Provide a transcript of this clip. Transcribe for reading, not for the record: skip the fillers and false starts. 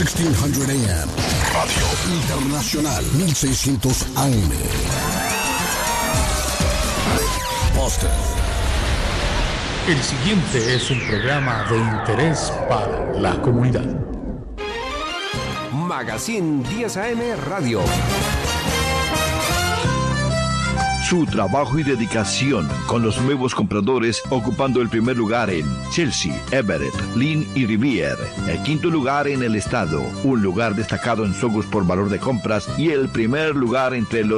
1600 AM. Radio Internacional 1600 AM. Boston. El siguiente es un programa de interés para la comunidad. Magazine 10 AM Radio. Su trabajo y dedicación con los nuevos compradores ocupando el primer lugar en Chelsea, Everett, Lynn y Rivier. El quinto lugar en el estado, un lugar destacado en Sogos por valor de compras y el primer lugar entre los